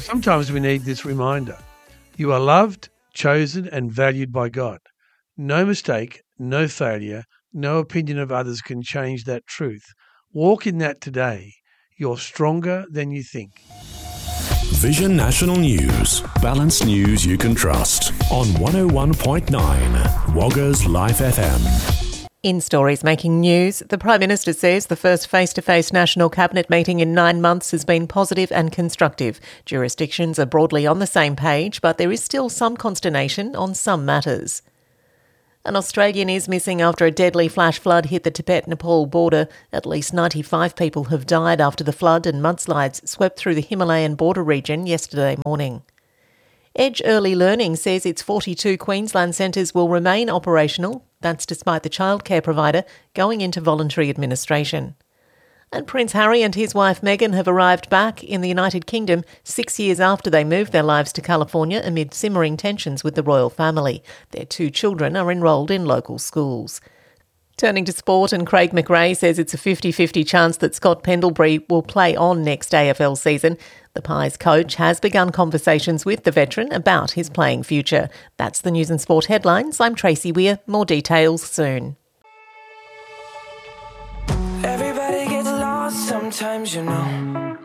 Sometimes we need this reminder. You are loved, chosen and valued by God. No mistake, no failure, no opinion of others can change that truth. Walk in that today. You're stronger than you think. Vision National News. Balanced news you can trust. On 101.9 Wagga's Life FM. In stories making news, the Prime Minister says the first face-to-face National Cabinet meeting in 9 months has been positive and constructive. Jurisdictions are broadly on the same page, but there is still some consternation on some matters. An Australian is missing after a deadly flash flood hit the Tibet-Nepal border. At least 95 people have died after the flood and mudslides swept through the Himalayan border region yesterday morning. Edge Early Learning says its 42 Queensland centres will remain operational. That's despite the childcare provider going into voluntary administration. And Prince Harry and his wife Meghan have arrived back in the United Kingdom 6 years after they moved their lives to California amid simmering tensions with the royal family. Their 2 children are enrolled in local schools. Turning to sport, and Craig McRae says it's a 50-50 chance that Scott Pendlebury will play on next AFL season. The Pies coach has begun conversations with the veteran about his playing future. That's the news and sport headlines. I'm Tracy Weir. More details soon. Everybody gets lost sometimes, you know.